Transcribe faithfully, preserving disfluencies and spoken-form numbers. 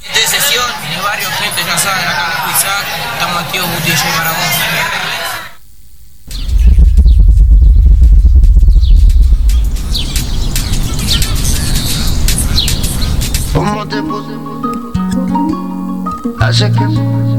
De sesión, en el barrio, gente, ya saben, acá en Cuisac, estamos activos, Guti D J para vos. ¿Cómo te puse? Hace que